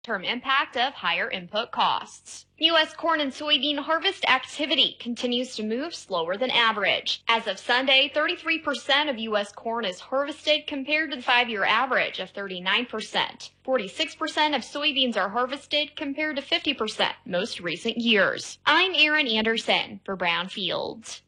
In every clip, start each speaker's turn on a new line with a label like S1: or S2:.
S1: Term impact of higher input costs. U.S. corn and soybean harvest activity continues to move slower than average. As of Sunday, 33% of U.S. corn is harvested compared to the 5-year average of 39%. 46% of soybeans are harvested compared to 50% most recent years. I'm Erin Anderson for Brownfields.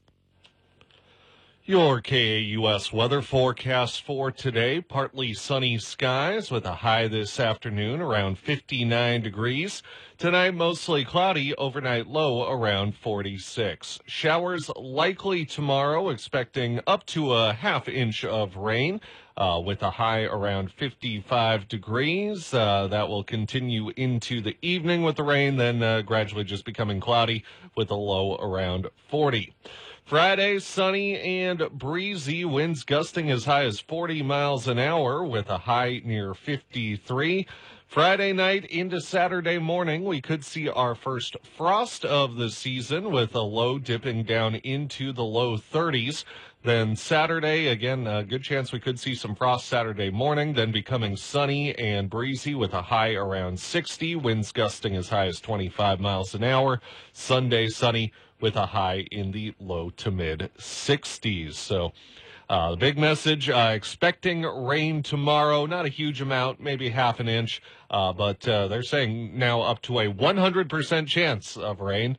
S2: Your KAUS weather forecast for today, partly sunny skies with a high this afternoon around 59 degrees. Tonight, mostly cloudy, overnight low around 46. Showers likely tomorrow, expecting up to a half inch of rain with a high around 55 degrees. That will continue into the evening with the rain, then gradually just becoming cloudy with a low around 40. Friday, sunny and breezy, winds gusting as high as 40 miles an hour with a high near 53. Friday night into Saturday morning, we could see our first frost of the season with a low dipping down into the low 30s. Then Saturday, again, a good chance we could see some frost Saturday morning, then becoming sunny and breezy with a high around 60, winds gusting as high as 25 miles an hour. Sunday, sunny with a high in the low to mid 60s. So the big message, expecting rain tomorrow, not a huge amount, maybe half an inch, but they're saying now up to a 100% chance of rain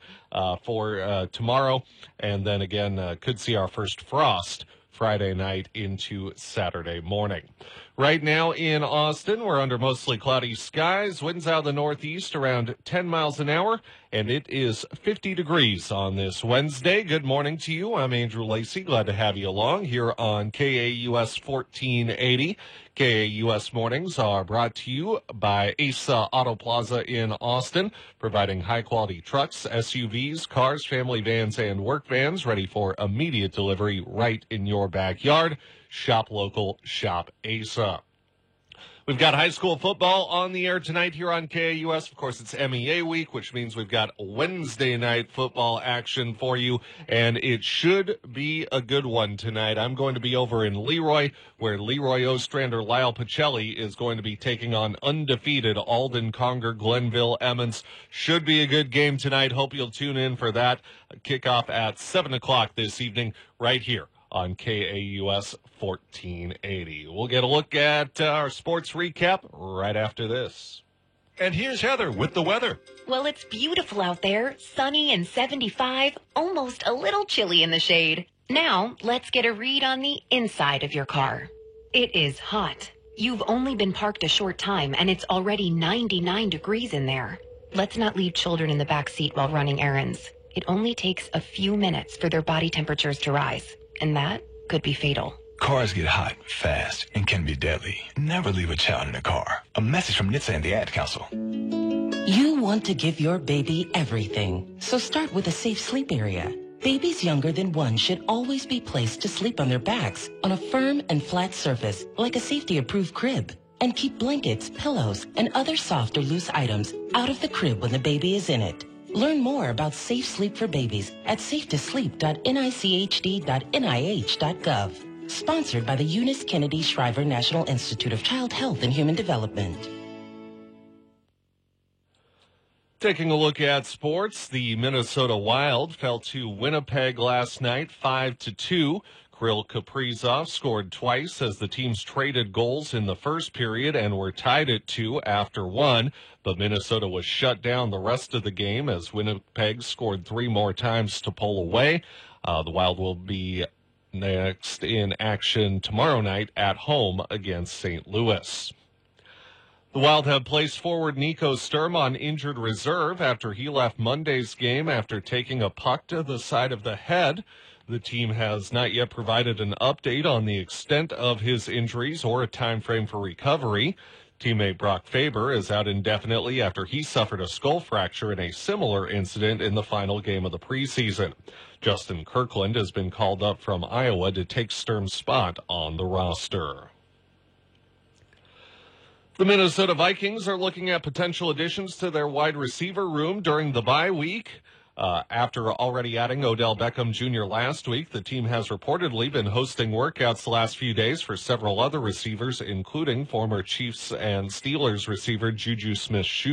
S2: for tomorrow. And then again, could see our first frost Friday night into Saturday morning. Right now in Austin, we're under mostly cloudy skies, winds out of the northeast around 10 miles an hour, and it is 50 degrees on this Wednesday. Good morning to you. I'm Andrew Lacey. Glad to have you along here on KAUS 1480. KAUS Mornings are brought to you by Asa Auto Plaza in Austin, providing high-quality trucks, SUVs, cars, family vans, and work vans ready for immediate delivery right in your backyard. Shop local, shop Asa. We've got high school football on the air tonight here on KAUS. Of course, it's MEA week, which means we've got Wednesday night football action for you, and it should be a good one tonight. I'm going to be over in Leroy, where Leroy Ostrander Lyle Pacelli is going to be taking on undefeated Alden Conger Glenville Emmons. Should be a good game tonight. Hope you'll tune in for that. Kickoff at 7 o'clock this evening right here on KAUS 1480. We'll get a look at our sports recap right after this.
S3: And here's Heather with the weather.
S4: Well, it's beautiful out there, sunny and 75, almost a little chilly in the shade. Now, let's get a read on the inside of your car. It is hot. You've only been parked a short time, and it's already 99 degrees in there. Let's not leave children in the back seat while running errands. It only takes a few minutes for their body temperatures to rise, and that could be fatal.
S3: Cars get hot fast and can be deadly. Never leave a child in a car. A message from NHTSA and the Ad Council.
S5: You want to give your baby everything, so start with a safe sleep area. Babies younger than 1 should always be placed to sleep on their backs on a firm and flat surface like a safety-approved crib. And keep blankets, pillows, and other soft or loose items out of the crib when the baby is in it. Learn more about safe sleep for babies at safetosleep.nichd.nih.gov. Sponsored by the Eunice Kennedy Shriver National Institute of Child Health and Human Development.
S2: Taking a look at sports, the Minnesota Wild fell to Winnipeg last night 5-2. Kirill Kaprizov scored twice as the teams traded goals in the first period and were tied at 2 after 1. But Minnesota was shut down the rest of the game as Winnipeg scored 3 more times to pull away. The Wild will be next in action tomorrow night at home against St. Louis. The Wild have placed forward Nico Sturm on injured reserve after he left Monday's game after taking a puck to the side of the head. The team has not yet provided an update on the extent of his injuries or a time frame for recovery. Teammate Brock Faber is out indefinitely after he suffered a skull fracture in a similar incident in the final game of the preseason. Justin Kirkland has been called up from Iowa to take Sturm's spot on the roster. The Minnesota Vikings are looking at potential additions to their wide receiver room during the bye week. After already adding Odell Beckham Jr. last week, the team has reportedly been hosting workouts the last few days for several other receivers, including former Chiefs and Steelers receiver Juju Smith-Schuster.